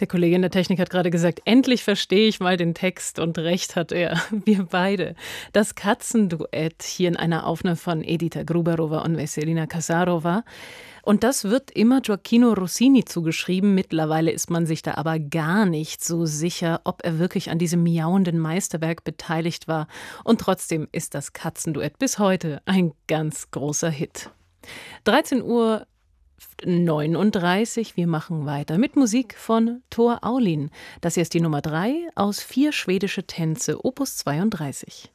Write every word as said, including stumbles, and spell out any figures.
Der Kollege in der Technik hat gerade gesagt, endlich verstehe ich mal den Text und recht hat er. Wir beide. Das Katzenduett hier in einer Aufnahme von Edita Gruberova und Veselina Kasarova. Und das wird immer Gioacchino Rossini zugeschrieben. Mittlerweile ist man sich da aber gar nicht so sicher, ob er wirklich an diesem miauenden Meisterwerk beteiligt war. Und trotzdem ist das Katzenduett bis heute ein ganz großer Hit. dreizehn Uhr neununddreißig. Wir machen weiter mit Musik von Tor Aulin. Das hier ist die Nummer drei aus vier schwedische Tänze, Opus zweiunddreißig.